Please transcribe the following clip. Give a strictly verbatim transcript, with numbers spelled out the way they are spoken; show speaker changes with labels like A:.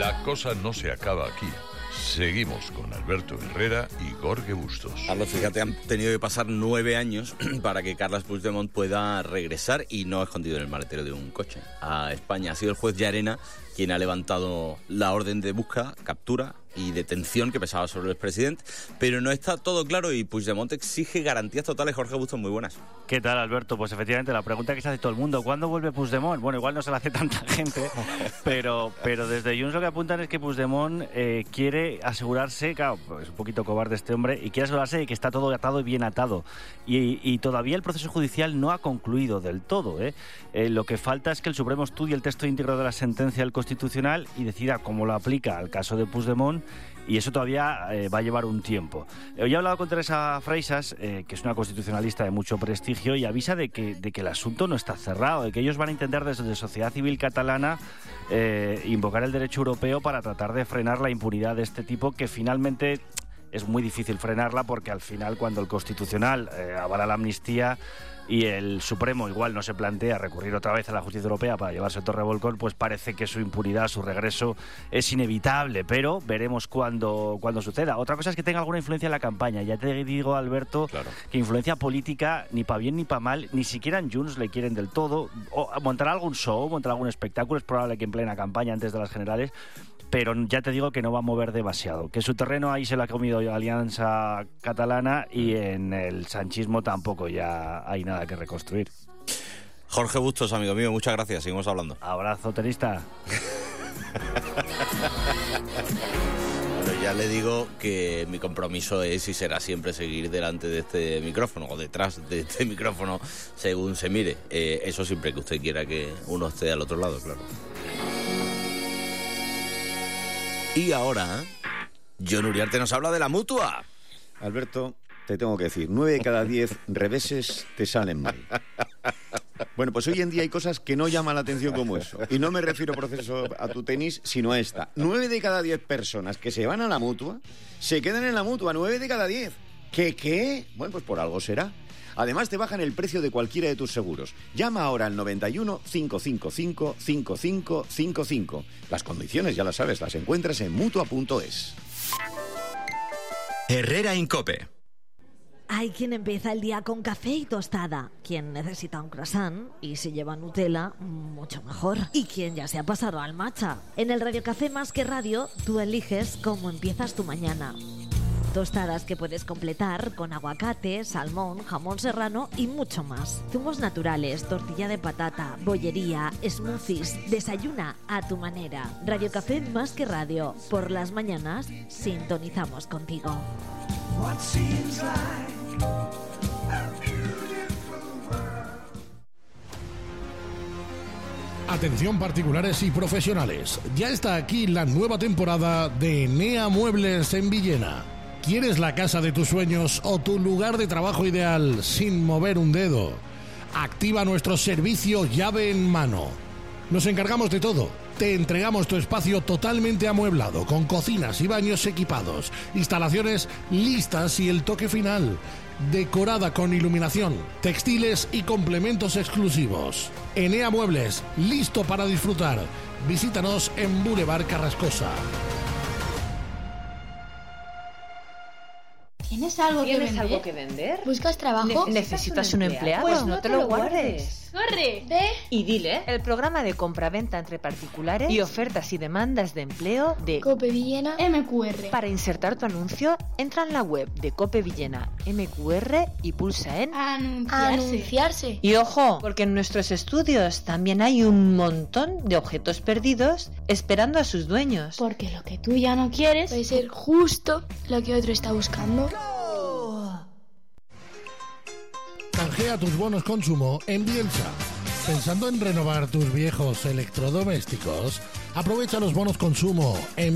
A: La cosa no se acaba aquí. Seguimos con Alberto Herrera y Jorge Bustos.
B: Carlos, fíjate, han tenido que pasar nueve años para que Carles Puigdemont pueda regresar, y no escondido en el maletero de un coche, a España. Ha sido el juez Llarena quien ha levantado la orden de búsqueda, captura y detención que pesaba sobre el expresidente, pero no está todo claro y Puigdemont exige garantías totales. Jorge Bustos, muy buenas.
C: ¿Qué tal, Alberto? Pues efectivamente, la pregunta que se hace todo el mundo, ¿cuándo vuelve Puigdemont? Bueno, igual no se la hace tanta gente, pero, pero desde Junts lo que apuntan es que Puigdemont eh, quiere asegurarse, claro, es un poquito cobarde este hombre, y quiere asegurarse de que está todo atado y bien atado. Y, y todavía el proceso judicial no ha concluido del todo, ¿eh? Eh, lo que falta es que el Supremo estudie el texto íntegro de la sentencia del Constitucional y decida cómo lo aplica al caso de Puigdemont, y eso todavía eh, va a llevar un tiempo. Hoy he hablado con Teresa Freixas, eh, que es una constitucionalista de mucho prestigio, y avisa de que, de que el asunto no está cerrado, de que ellos van a intentar desde Sociedad Civil Catalana eh, invocar el derecho europeo para tratar de frenar la impunidad de este tipo, que finalmente es muy difícil frenarla, porque al final, cuando el Constitucional eh, avala la amnistía y el Supremo igual no se plantea recurrir otra vez a la justicia europea para llevarse el torrevolcón, pues parece que su impunidad, su regreso es inevitable, pero veremos cuándo, cuándo suceda. Otra cosa es que tenga alguna influencia en la campaña. Ya te digo, Alberto, claro, que influencia política ni para bien ni para mal, ni siquiera en Junts le quieren del todo. O montará algún show, montará algún espectáculo, es probable que en plena campaña, antes de las generales, pero ya te digo que no va a mover demasiado, que su terreno ahí se lo ha comido la Alianza Catalana, y en el sanchismo tampoco ya hay nada que reconstruir.
B: Jorge Bustos, amigo mío, muchas gracias, seguimos hablando.
C: Abrazo, tenista.
B: Bueno, ya le digo que mi compromiso es y será siempre seguir delante de este micrófono, o detrás de este micrófono, según se mire. Eh, eso siempre que usted quiera que uno esté al otro lado, claro. Y ahora, Jon Uriarte nos habla de la Mutua.
D: Alberto, te tengo que decir, nueve de cada diez reveses te salen mal. Bueno, pues hoy en día hay cosas que no llaman la atención como eso. Y no me refiero, profesor, a tu tenis, sino a esta. Nueve de cada diez personas que se van a la Mutua se quedan en la Mutua. Nueve de cada diez. ¿Qué, qué? Bueno, pues por algo será. Además, te bajan el precio de cualquiera de tus seguros. Llama ahora al noventa y uno, cinco cinco cinco, cinco cinco cinco cinco. Las condiciones, ya las sabes, las encuentras en mutua punto es.
E: Herrera Incope.
F: Hay quien empieza el día con café y tostada, quien necesita un croissant y si lleva Nutella, mucho mejor, y quien ya se ha pasado al matcha. En el Radio Café Más que Radio, tú eliges cómo empiezas tu mañana. Tostadas que puedes completar con aguacate, salmón, jamón serrano y mucho más. Zumos naturales, tortilla de patata, bollería, smoothies. Desayuna a tu manera. Radio Café Más que Radio. Por las mañanas sintonizamos contigo.
G: Atención particulares y profesionales. Ya está aquí la nueva temporada de Enea Muebles en Villena. ¿Quieres la casa de tus sueños o tu lugar de trabajo ideal sin mover un dedo? Activa nuestro servicio llave en mano. Nos encargamos de todo. Te entregamos tu espacio totalmente amueblado, con cocinas y baños equipados, instalaciones listas y el toque final. Decorada con iluminación, textiles y complementos exclusivos. Enea Muebles, listo para disfrutar. Visítanos en Boulevard Carrascosa.
H: ¿Tienes algo que
I: ¿Tienes
H: vender?
I: algo que vender?
H: ¿Buscas trabajo?
I: Ne- ¿Necesitas un empleado? Pues no te lo guardes.
H: ¡Corre! ¡Ve!
I: Y dile, el programa de compraventa entre particulares y ofertas y demandas de empleo de
H: Cope Villena M Q R.
I: Para insertar tu anuncio, entra en la web de Cope Villena M Q R y pulsa en
H: Anunciarse. Anunciarse.
I: Y ojo, porque en nuestros estudios también hay un montón de objetos perdidos esperando a sus dueños.
H: Porque lo que tú ya no quieres puede ser justo lo que otro está buscando.
G: Canjea tus bonos consumo en Bielsa. ¿Pensando en renovar tus viejos electrodomésticos? Aprovecha los bonos consumo en